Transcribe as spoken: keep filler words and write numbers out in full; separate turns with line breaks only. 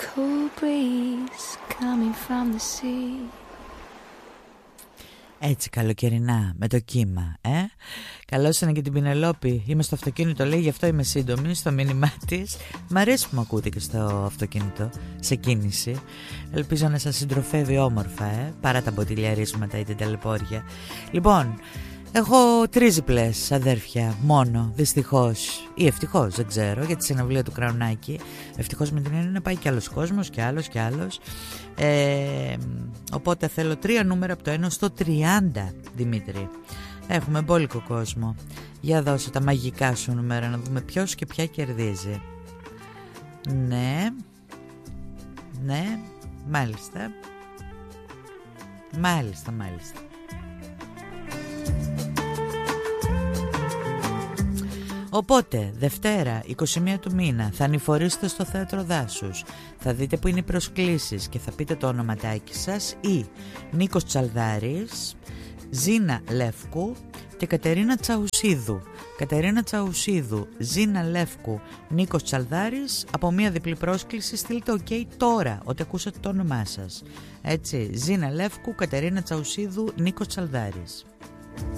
cool breeze coming from the sea.
Έτσι καλοκαιρινά με το κύμα, ε? Καλώσανε και την Πινελόπη. Είμαι στο αυτοκίνητο, λέει, γι' αυτό είμαι σύντομη στο μήνυμά της. Μ' αρέσει που με ακούτε και στο αυτοκίνητο, σε κίνηση. Ελπίζω να σας συντροφεύει όμορφα, ε? Παρά τα μποτιλιαρίσματα ή την ταλαιπώρια. Λοιπόν, έχω τρίζιπλες αδέρφια μόνο, δυστυχώς ή ευτυχώς, δεν ξέρω, για τη συναυλία του Κραουνάκη. Ευτυχώς με την έννοια να πάει κι άλλος κόσμος κι άλλος κι άλλος. Ε, οπότε θέλω τρία νούμερα από το ένα στο τριάντα, Δημήτρη. Έχουμε μπόλικο κόσμο. Για δώσε τα μαγικά σου νούμερα να δούμε ποιος και ποια κερδίζει. Ναι. Ναι. Μάλιστα. Μάλιστα, μάλιστα. Οπότε, Δευτέρα, είκοσι μία του μήνα, θα ανηφορήσετε στο Θέατρο Δάσους. Θα δείτε που είναι οι προσκλήσεις και θα πείτε το ονοματάκι σας ή Νίκος Τσαλδάρης, Ζήνα Λεύκου και Κατερίνα Τσαουσίδου. Κατερίνα Τσαουσίδου, Ζήνα Λεύκου, Νίκος Τσαλδάρης. Από μία διπλή πρόσκληση στείλτε ok τώρα, ότι ακούσατε το όνομά σας. Έτσι, Ζήνα Λεύκου, Κατερίνα Τσαουσίδου, Νίκος Τσαλδάρης.